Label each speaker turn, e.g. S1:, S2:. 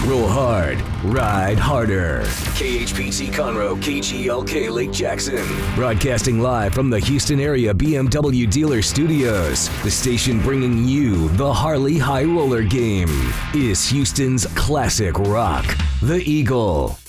S1: Roll hard, ride harder. KHPC Conroe, KGLK Lake Jackson. Broadcasting live from the Houston area BMW dealer studios. The station bringing you the Harley High Roller game is Houston's classic rock, the Eagle.